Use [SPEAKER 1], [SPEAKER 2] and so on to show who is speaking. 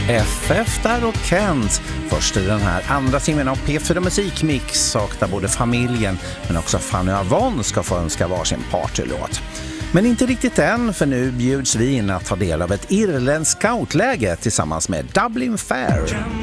[SPEAKER 1] FF där och Kent. Först i den här andra timmen av P4 Musikmix saknar både familjen men också Fanny Avon ska få önska varsin partylåt. Men inte riktigt än, för nu bjuds vi in att ta del av ett irländskt scoutläge tillsammans med Dublin Fair.